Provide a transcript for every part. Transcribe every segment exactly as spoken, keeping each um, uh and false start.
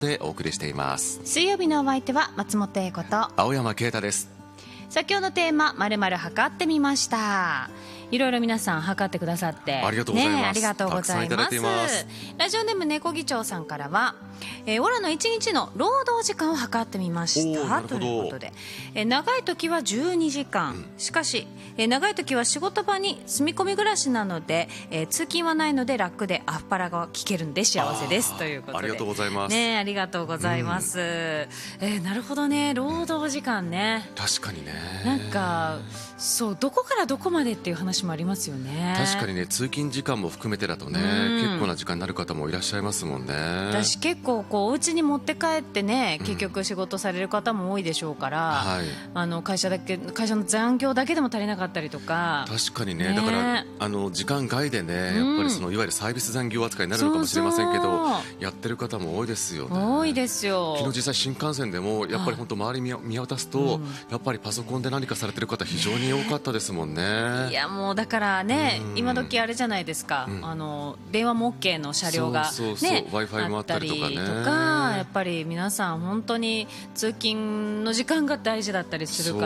でお送りしています。 水曜日のお相手は松本英子と青山啓太です。 さあ今日のテーマ、〇〇測ってみました。いろいろ皆さん測ってくださってありがとうございます、 ね、ありがとうございます。 たくさんいただいています。 ラジオネーム猫議長さんからは、えー、オラのいちにちの労働時間を測ってみましたということで、えー、長い時はじゅうにじかん、うん、しかし、えー、長い時は仕事場に住み込み暮らしなので、えー、通勤はないので楽でアスパラが聞けるんで幸せですということで、 ありがとうございます、 ね、ありがとうございます、うん、えー、なるほどね、労働時間ね、 確かにね、 なんかそうどこからどこまでっていう話もありますよね。 確かにね、通勤時間も含めてだとね、うん、結構な時間になる方もいらっしゃいますもんね。 私結構こうお家に持って帰ってね、結局仕事される方も多いでしょうから、はい、あの会社だけ会社の残業だけでも足りなかったりとか、 確かに ね, ねだからあの時間外でね、やっぱりそのいわゆるサービス残業扱いになるのかもしれませんけど、そうそうやってる方も多いですよね。 多いですよ。 昨日実際新幹線でもやっぱり本当周り見見渡すと、うん、やっぱりパソコンで何かされてる方非常に多かったですもんね。 いやもうだからね、うん、今時あれじゃないですか、うん、あの電話も OK の車両が、ね、 そうそうそう、Wi-Fi もあったりとかね、 とかやっぱり皆さん本当に通勤の時間が大事だったりするから、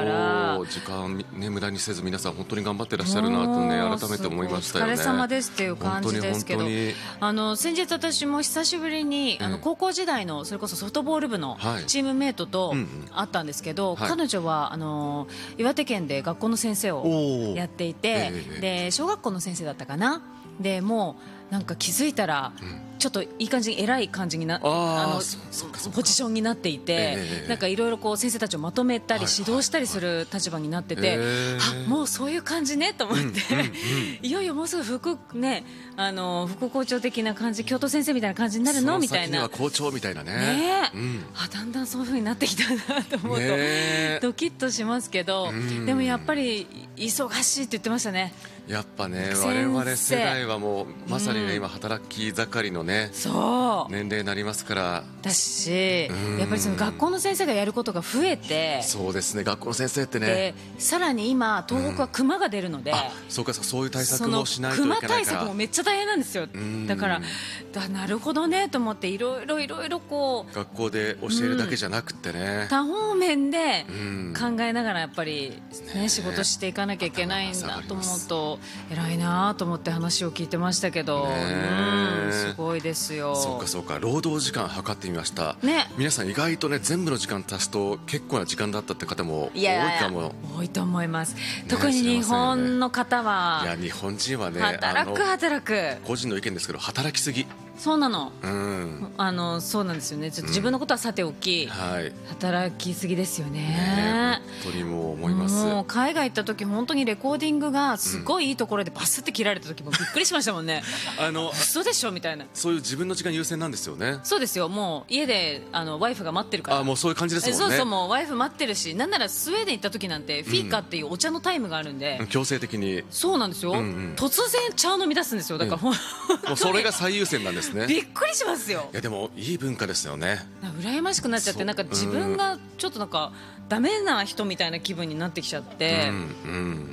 そう時間、ね、無駄にせず皆さん本当に頑張ってらっしゃるなとね、改めて思いましたよね。 お疲れ様ですっていう感じですけど、あの先日私も久しぶりに、うん、あの高校時代のそれこそソフトボール部のチームメイトと会ったんですけど、はい、彼女はあの岩手県で学校の先生をやっていて、えー、で小学校の先生だったかな。でもうなんか気づいたら、うんちょっといい感じに偉い感じになあのポジションになっていて、えー、なんかいろいろこう先生たちをまとめたり指導したりする立場になってて、はいはいはい、あもうそういう感じねと思って、うんうんうん、いよいよもうすぐ副、ね、あの副校長的な感じ、教頭先生みたいな感じになるのみたいな、その先には校長みたいな ね, ね、 うん、 あだんだんそういう風になってきたなと思うと、ね、ドキッとしますけど、うん、でもやっぱり忙しいって言ってましたね。やっぱね、 我々世代はもうまさにね、うん、今働き盛りのね、 そう年齢になりますからだし、やっぱりその学校の先生がやることが増えて、 そうですね、学校の先生ってね、 でさらに今東北は熊が出るので、うん、 あそうかそういう対策もしないといけないから、 熊対策もめっちゃ大変なんですよ。だからだなるほどねと思って、いろいろいろいろこう学校で教えるだけじゃなくてね、うん、 多方面で考えながらやっぱり、ねね、仕事していかなきゃいけないんだと思うと偉いなと思って話を聞いてましたけど、うん、すごいですよ。 そうかそうか、労働時間測ってみました、ね、皆さん意外とね全部の時間足すと結構な時間だったって方も多いかも。いやいや多いと思います、ね、特に日本の方は、 いや日本人はね、 働く働く個人の意見ですけど働きすぎ。 そうなの、 うん、 あのそうなんですよね。ちょっと自分のことはさておき、うんはい、働きすぎですよ ね, ね本当にもう思います。 もう海外行った時本当にレコーディングがすごいいいところでバスって切られた時もびっくりしましたもんねあの嘘でしょみたいな。 そういう自分の時間優先なんですよね。 そうですよ、もう家であのワイフが待ってるから。 あもうそういう感じですもんね。 そうそうもうワイフ待ってるし、なんならスウェーデン行った時なんてフィーカっていうお茶のタイムがあるんで、 うん、強制的に。 そうなんですよ、うんうん、突然茶を飲み出すんですよ。だから、うん、もうそれが最優先なんですね。 びっくりしますよ。 いやでもいい文化ですよね。 羨ましくなっちゃって、なんか自分がちょっとなんかダメな人みたいな気分になってきちゃって、うんうん、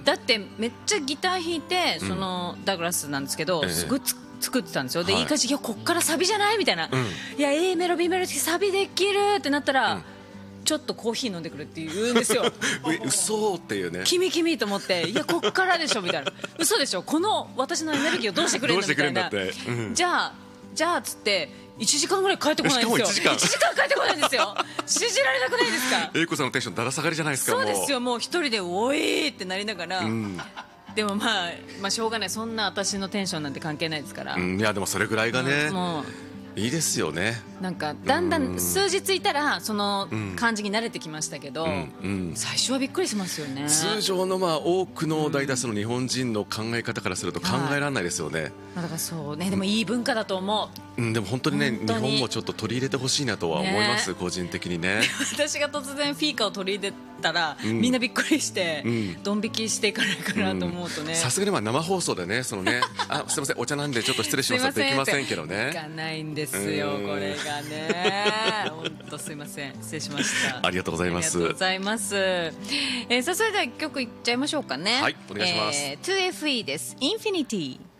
だってめっちゃギター弾いて、そのダグラスなんですけど、うん、すごいつ作ってたんですよ。で、はい、いい感じ、いやこっからサビじゃないみたいな、うん、いや A メロ B メロサビできるってなったら、うん、ちょっとコーヒー飲んでくれって言うんですよ嘘っていうね、 君君と思って、いやこっからでしょみたいな嘘でしょ、この私のエネルギーをどうしてくれるのみたいな、うん、じゃあじゃあつっていちじかんぐらい帰ってこないんですよ。いちじかん帰ってこないんですよ信じられなくないですか。 英子さんのテンションだら下がりじゃないですか。 そうですよ、もう一人でおいってなりながら、うん、でも、まあ、まあしょうがない、そんな私のテンションなんて関係ないですから、 うん、いやでもそれぐらいがね、 うん、もういいですよね。 なんかだんだん数日いたらその感じに慣れてきましたけど、うんうん、最初はびっくりしますよね。 通常のまあ多くの大多数の日本人の考え方からすると考えられないですよね、はい、 だからそうね、でもいい文化だと思う、 うん、でも本当にね、日本もちょっと取り入れてほしいなとは思います、ね、個人的にね私が突然フィーカを取り入れたら、うん、みんなびっくりしてドン引きしていかないかなと思うとね、 さすがにまあ生放送でね、そのねあすいませんお茶なんでちょっと失礼しますってできませんけどね、 いかないんですよこれがね本当すいません、失礼しました。 ありがとうございます。 ありがとうございます、えー、さあそれでは一曲いっちゃいましょうかね。 はい、お願いします、 えー、ツーエフイー です。インフィニティ。